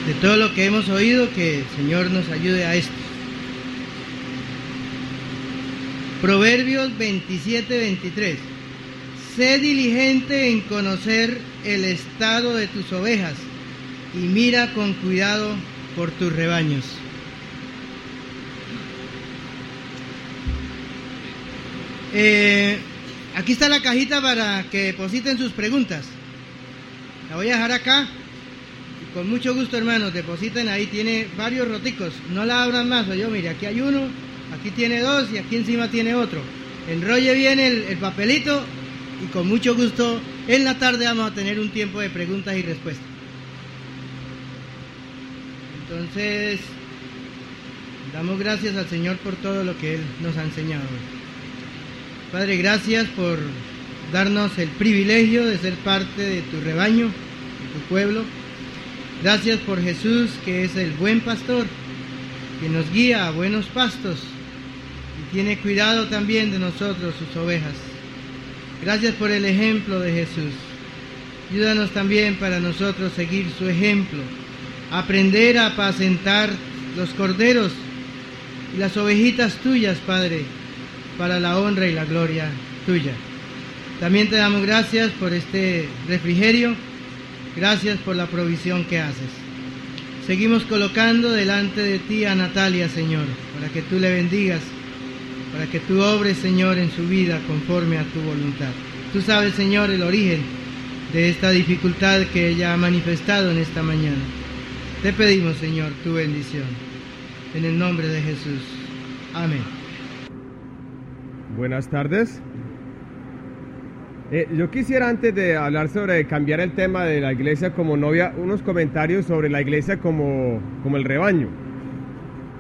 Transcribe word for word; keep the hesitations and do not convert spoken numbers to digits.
de todo lo que hemos oído, que el Señor nos ayude a esto. Proverbios veintisiete, veintitrés. Sé diligente en conocer el estado de tus ovejas y mira con cuidado por tus rebaños. Eh, aquí está la cajita para que depositen sus preguntas. La voy a dejar acá. Y con mucho gusto, hermanos, depositen ahí. Tiene varios roticos. No la abran más. O yo, mire, aquí hay uno, aquí tiene dos y aquí encima tiene otro. Enrolle bien el, el papelito y con mucho gusto en la tarde vamos a tener un tiempo de preguntas y respuestas. Entonces, damos gracias al Señor por todo lo que Él nos ha enseñado. Padre, gracias por darnos el privilegio de ser parte de tu rebaño, de tu pueblo. Gracias por Jesús, que es el buen pastor, que nos guía a buenos pastos y tiene cuidado también de nosotros, sus ovejas. Gracias por el ejemplo de Jesús. Ayúdanos también para nosotros seguir su ejemplo, aprender a apacentar los corderos y las ovejitas tuyas, Padre, para la honra y la gloria tuya. También te damos gracias por este refrigerio, gracias por la provisión que haces. Seguimos colocando delante de ti a Natalia, Señor, para que tú le bendigas, para que tú obres, Señor, en su vida conforme a tu voluntad. Tú sabes, Señor, el origen de esta dificultad que ella ha manifestado en esta mañana. Te pedimos, Señor, tu bendición. En el nombre de Jesús. Amén. Buenas tardes. Eh, yo quisiera, antes de hablar sobre cambiar el tema de la iglesia como novia, unos comentarios sobre la iglesia como, como el rebaño.